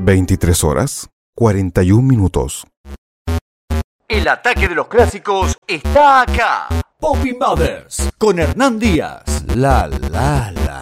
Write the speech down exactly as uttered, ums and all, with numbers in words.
veintitrés horas, cuarenta y un minutos. El ataque de los clásicos está acá. Poppy Mothers con Hernán Díaz. La la la.